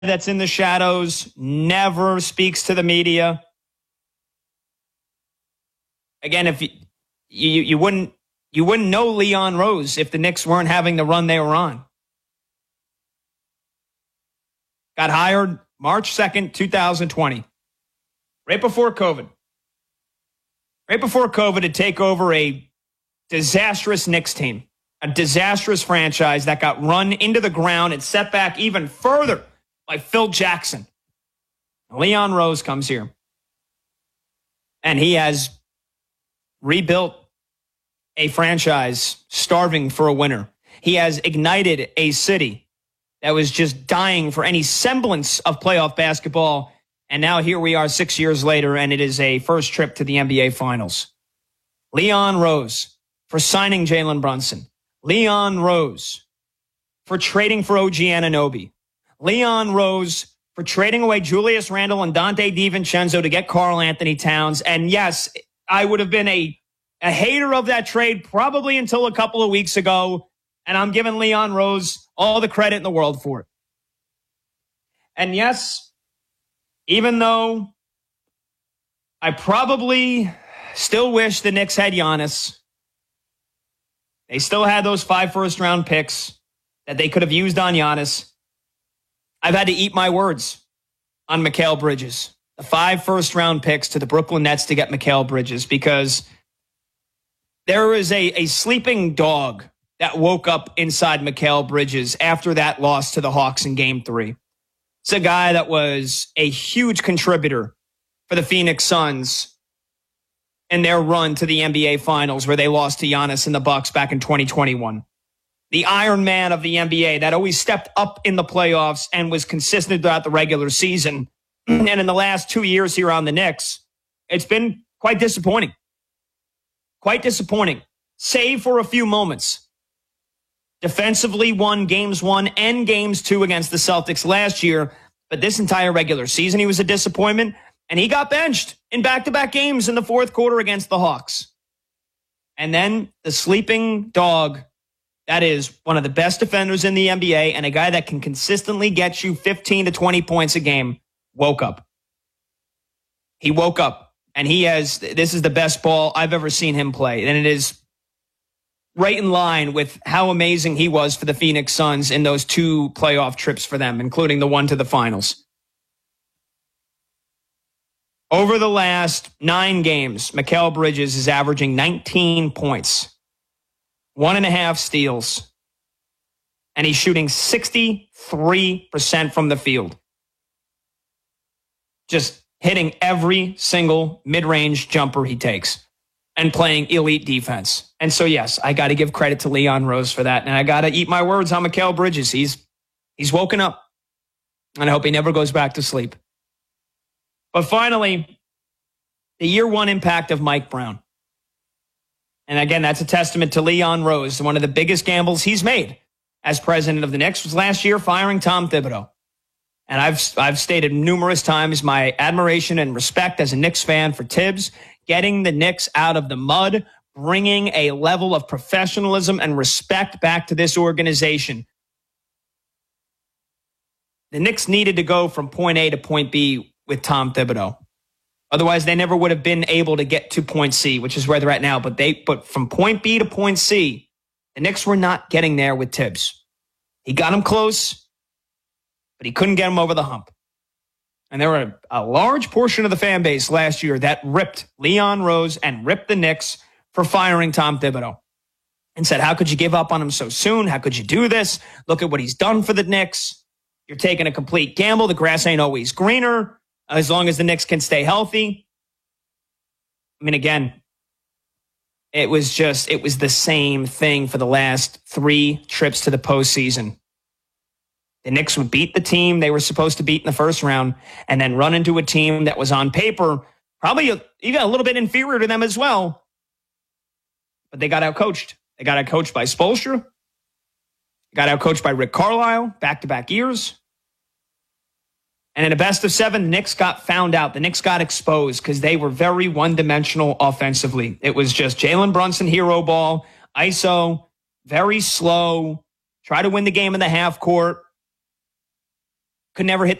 that's in the shadows, never speaks to the media. Again, if you wouldn't know Leon Rose if the Knicks weren't having the run they were on. Got hired March 2nd, 2020, right before COVID. Right before COVID to take over a disastrous Knicks team, a disastrous franchise that got run into the ground and set back even further by Phil Jackson. Leon Rose comes here, and he has rebuilt a franchise starving for a winner. He has ignited a city that was just dying for any semblance of playoff basketball. And now here we are 6 years later, and it is a first trip to the NBA Finals. Leon Rose for signing Jalen Brunson. Leon Rose for trading for OG Anunoby. Leon Rose for trading away Julius Randle and Dante DiVincenzo to get Karl Anthony Towns. And yes, I would have been a hater of that trade probably until a couple of weeks ago, and I'm giving Leon Rose all the credit in the world for it. And yes, even though I probably still wish the Knicks had Giannis, they still had those 5 first-round picks that they could have used on Giannis. I've had to eat my words on Mikal Bridges. The 5 first-round picks to the Brooklyn Nets to get Mikal Bridges, because there is a sleeping dog that woke up inside Mikal Bridges after that loss to the Hawks in Game 3. It's a guy that was a huge contributor for the Phoenix Suns in their run to the NBA Finals, where they lost to Giannis and the Bucks back in 2021. The Iron Man of the NBA that always stepped up in the playoffs and was consistent throughout the regular season. And in the last 2 years here on the Knicks, it's been quite disappointing. Quite disappointing, save for a few moments. Defensively won games 1 and games 2 against the Celtics last year, but this entire regular season he was a disappointment, and he got benched in back-to-back games in the fourth quarter against the Hawks. And then the sleeping dog, that is one of the best defenders in the NBA and a guy that can consistently get you 15 to 20 points a game, woke up. He woke up. And this is the best ball I've ever seen him play. And it is right in line with how amazing he was for the Phoenix Suns in those 2 playoff trips for them, including the one to the finals. Over the last 9 games, Mikal Bridges is averaging 19 points, 1.5 steals, and he's shooting 63% from the field. Just hitting every single mid-range jumper he takes and playing elite defense. And so, yes, I got to give credit to Leon Rose for that. And I got to eat my words on Mikal Bridges. He's woken up, and I hope he never goes back to sleep. But finally, the year 1 impact of Mike Brown. And again, that's a testament to Leon Rose. One of the biggest gambles he's made as president of the Knicks was last year firing Tom Thibodeau. And I've stated numerous times my admiration and respect as a Knicks fan for Tibbs, getting the Knicks out of the mud, bringing a level of professionalism and respect back to this organization. The Knicks needed to go from point A to point B with Tom Thibodeau. Otherwise, they never would have been able to get to point C, which is where they're at now. But from point B to point C, the Knicks were not getting there with Tibbs. He got them close, but he couldn't get him over the hump. And there were a large portion of the fan base last year that ripped Leon Rose and ripped the Knicks for firing Tom Thibodeau and said, how could you give up on him so soon? How could you do this? Look at what he's done for the Knicks. You're taking a complete gamble. The grass ain't always greener as long as the Knicks can stay healthy. I mean, again, it was the same thing for the last 3 trips to the postseason. The Knicks would beat the team they were supposed to beat in the first round and then run into a team that was on paper probably even a little bit inferior to them as well. But they got outcoached. They got outcoached by Spoelstra. Got outcoached by Rick Carlisle, back-to-back years. And in a best of 7, the Knicks got found out. The Knicks got exposed because they were very one-dimensional offensively. It was just Jalen Brunson hero ball, ISO, very slow, try to win the game in the half court. could never hit